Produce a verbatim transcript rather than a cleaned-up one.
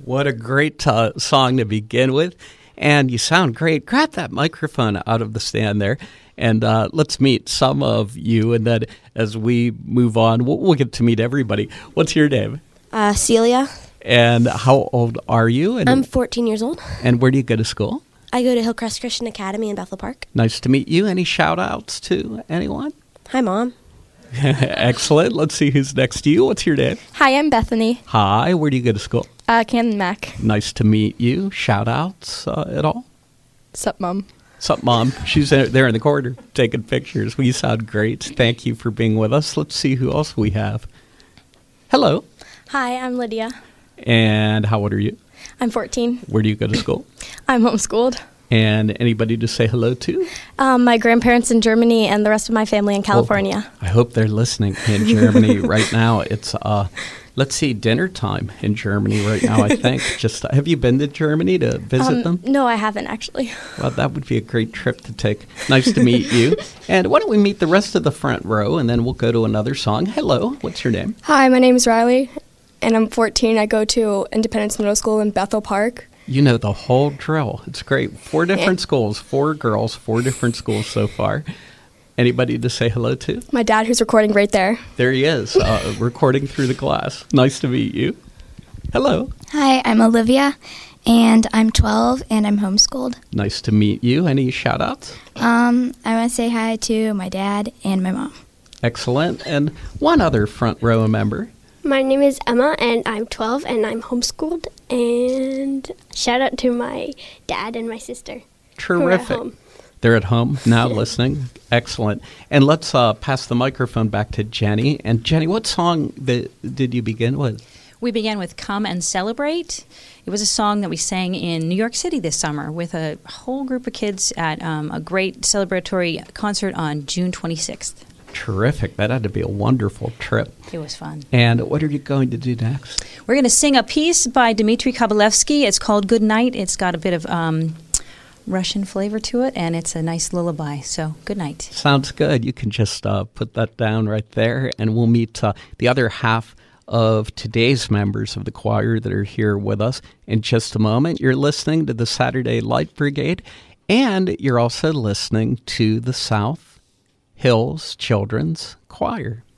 What a great uh, song to begin with. And you sound great. Grab that microphone out of the stand there. And uh, let's meet some of you. And then as we move on, we'll, we'll get to meet everybody. What's your name? Uh, Celia. And how old are you? And, I'm fourteen years old. And where do you go to school? I go to Hillcrest Christian Academy in Bethel Park. Nice to meet you. Any shout-outs to anyone? Hi, Mom. Excellent. Let's see who's next to you. What's your name? Hi, I'm Bethany. Hi. Where do you go to school? Uh, Camden Mac. Nice to meet you. Shout-outs uh, at all? Sup, Mom? Sup, Mom? She's there in the corner taking pictures. We sound great. Thank you for being with us. Let's see who else we have. Hello. Hi, I'm Lydia. And how old are you? I'm fourteen. Where do you go to school? I'm homeschooled. And anybody to say hello to? Um, my grandparents in Germany and the rest of my family in California. Oh, I hope they're listening in Germany right now. It's, uh, let's see, dinner time in Germany right now, I think. Just have you been to Germany to visit um, them? No, I haven't, actually. Well, that would be a great trip to take. Nice to meet you. And why don't we meet the rest of the front row, and then we'll go to another song. Hello, what's your name? Hi, my name is Riley, and I'm fourteen. I go to Independence Middle School in Bethel Park. You know the whole drill. It's great. Four different schools, four girls, four different schools so far. Anybody to say hello to? My dad, who's recording right there. There he is, uh, recording through the glass. Nice to meet you. Hello. Hi, I'm Olivia, and I'm twelve, and I'm homeschooled. Nice to meet you. Any shout-outs? Um, I want to say hi to my dad and my mom. Excellent. And one other front row member. My name is Emma, and I'm twelve, and I'm homeschooled. And shout out to my dad and my sister. Terrific. Who are at home. They're at home now listening. Excellent. And let's uh, pass the microphone back to Jenny. And Jenny, what song that did you begin with? We began with Come and Celebrate. It was a song that we sang in New York City this summer with a whole group of kids at um, a great celebratory concert on June twenty-sixth. Terrific. That had to be a wonderful trip. It was fun. And what are you going to do next? We're going to sing a piece by Dmitri Kabalevsky. It's called Good Night. It's got a bit of um, Russian flavor to it, and it's a nice lullaby. So, good night. Sounds good. You can just uh, put that down right there, and we'll meet uh, the other half of today's members of the choir that are here with us in just a moment. You're listening to the Saturday Light Brigade, and you're also listening to the South Hills Children's Choir.